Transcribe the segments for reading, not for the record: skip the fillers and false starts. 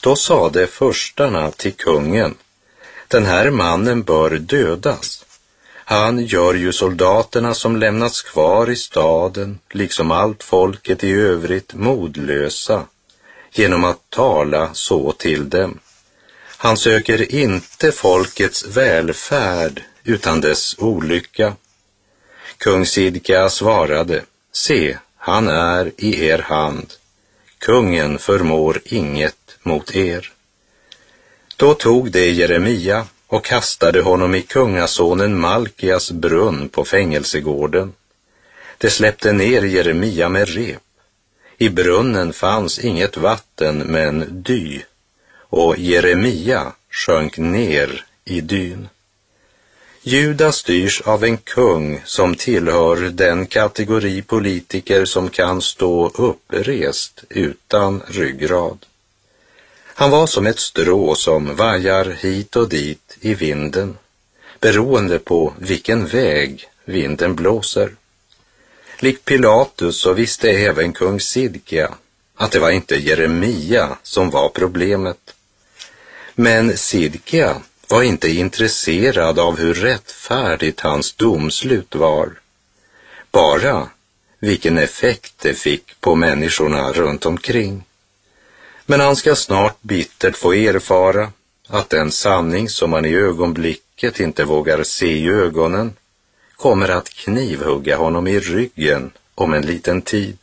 Då sade förstarna till kungen: den här mannen bör dödas. Han gör ju soldaterna som lämnats kvar i staden, liksom allt folket i övrigt, modlösa, genom att tala så till dem. Han söker inte folkets välfärd, utan dess olycka. Kung Sidkia svarade: se, han är i er hand. Kungen förmår inget mot er. Då tog de Jeremia och kastade honom i kungasonen Malkias brunn på fängelsegården. De släppte ner Jeremia med rep. I brunnen fanns inget vatten men dy, och Jeremia sjönk ner i dyn. Juda styrs av en kung som tillhör den kategori politiker som kan stå upprest utan ryggrad. Han var som ett strå som vajar hit och dit i vinden, beroende på vilken väg vinden blåser. Likt Pilatus så visste även kung Sidkia att det var inte Jeremia som var problemet. Men Sidkia var inte intresserad av hur rättfärdigt hans domslut var, bara vilken effekt det fick på människorna runt omkring. Men han ska snart bittert få erfara att den sanning som man i ögonblicket inte vågar se i ögonen kommer att knivhugga honom i ryggen om en liten tid.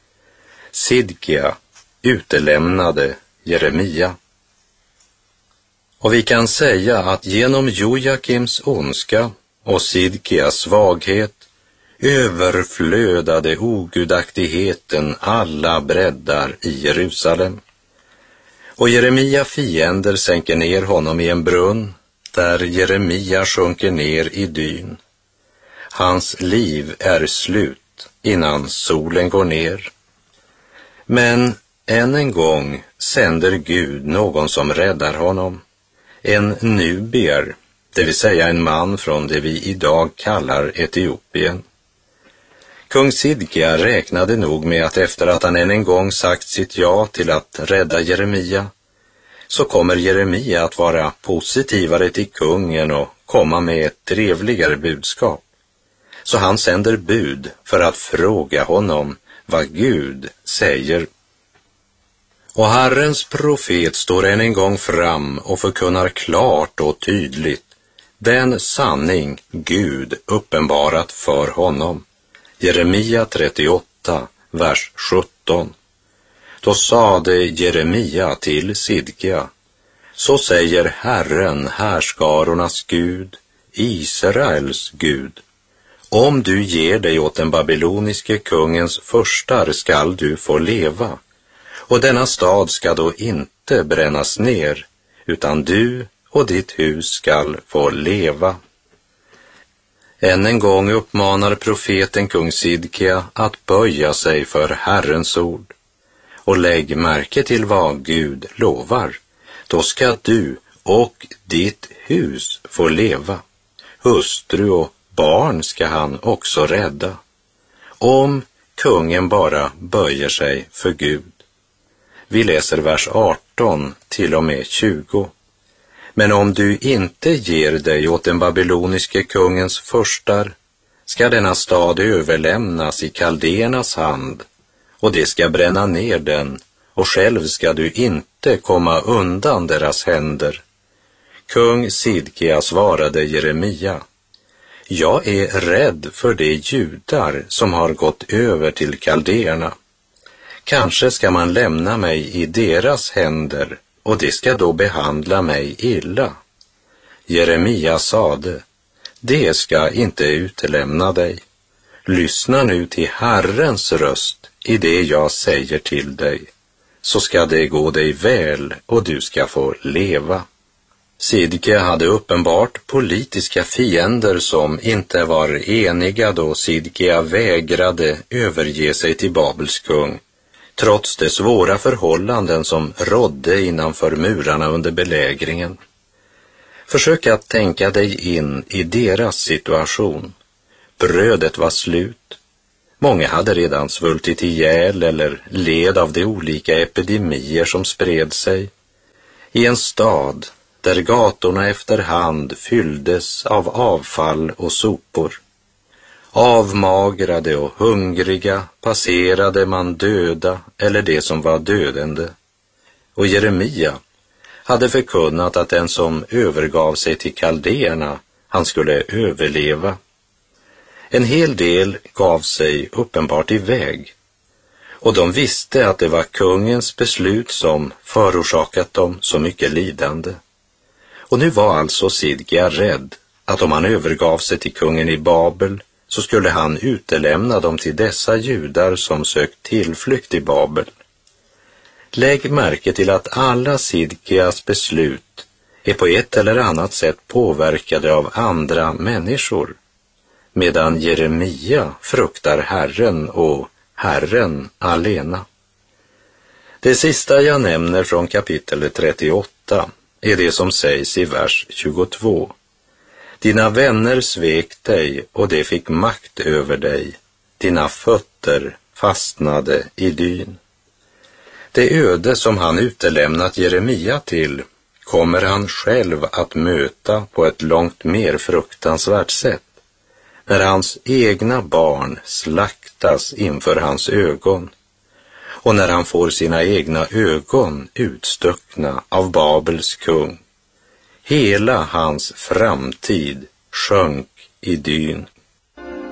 Sidkia utelämnade Jeremia. Och vi kan säga att genom Jojakims ondska och Sidkias svaghet överflödade ogudaktigheten alla breddar i Jerusalem. Och Jeremia fiender sänker ner honom i en brunn, där Jeremia sjunker ner i dyn. Hans liv är slut innan solen går ner. Men än en gång sänder Gud någon som räddar honom. En nubier, det vill säga en man från det vi idag kallar Etiopien. Kung Sidkia räknade nog med att efter att han än en gång sagt sitt ja till att rädda Jeremia, så kommer Jeremia att vara positivare till kungen och komma med ett trevligare budskap. Så han sänder bud för att fråga honom vad Gud säger. Och Herrens profet står än en gång fram och förkunnar klart och tydligt den sanning Gud uppenbarat för honom. Jeremia 38, vers 17. Då sade Jeremia till Sidkia: så säger Herren, härskarornas Gud, Israels Gud: om du ger dig åt den babyloniske kungens förstar skall du få leva, och denna stad ska då inte brännas ner, utan du och ditt hus skall få leva. Än en gång uppmanar profeten kung Sidkia att böja sig för Herrens ord. Och lägg märke till vad Gud lovar. Då ska du och ditt hus få leva. Hustru och barn ska han också rädda. Om kungen bara böjer sig för Gud. Vi läser vers 18 till och med 20. Men om du inte ger dig åt den babyloniske kungens förstar, ska denna stad överlämnas i kaldéernas hand, och det ska bränna ner den, och själv ska du inte komma undan deras händer. Kung Sidkia svarade Jeremia: jag är rädd för de judar som har gått över till kaldéerna. Kanske ska man lämna mig i deras händer, och de ska då behandla mig illa. Jeremia sade: det ska inte utelämna dig. Lyssna nu till Herrens röst i det jag säger till dig, så ska det gå dig väl och du ska få leva. Sidkia hade uppenbart politiska fiender som inte var eniga då Sidkia vägrade överge sig till Babels kung, trots de svåra förhållanden som rådde innanför murarna under belägringen. Försök att tänka dig in i deras situation. Brödet var slut. Många hade redan svultit ihjäl eller led av de olika epidemier som spred sig. I en stad där gatorna efterhand fylldes av avfall och sopor. Avmagrade och hungriga passerade man döda eller det som var dödande. Och Jeremia hade förkunnat att den som övergav sig till kaldéerna, han skulle överleva. En hel del gav sig uppenbart iväg, och de visste att det var kungens beslut som förorsakat dem så mycket lidande. Och nu var alltså Sidkia rädd att om han övergav sig till kungen i Babel så skulle han utelämna dem till dessa judar som sökt tillflykt i Babel. Lägg märke till att alla Sidkias beslut är på ett eller annat sätt påverkade av andra människor, medan Jeremia fruktar Herren och Herren alena. Det sista jag nämner från kapitel 38 är det som sägs i vers 22. Dina vänner svek dig och det fick makt över dig. Dina fötter fastnade i dyn. Det öde som han utelämnat Jeremia till kommer han själv att möta på ett långt mer fruktansvärt sätt, när hans egna barn slaktas inför hans ögon och när han får sina egna ögon utstuckna av Babels kung. Hela hans framtid sjönk i dyn.